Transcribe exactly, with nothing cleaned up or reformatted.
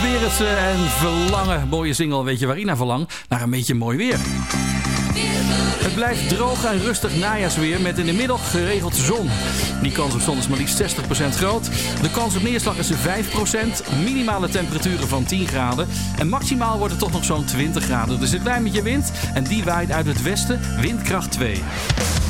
Berendsen en Verlangen. Mooie single, weet je waar Ina verlang? Naar een beetje mooi weer. Het blijft droog en rustig najaarsweer met in de middag geregeld zon. Die kans op zon is maar liefst zestig procent groot. De kans op neerslag is vijf procent. Minimale temperaturen van tien graden. En maximaal wordt het toch nog zo'n twintig graden. Dus een klein beetje wind en die waait uit het westen, windkracht twee.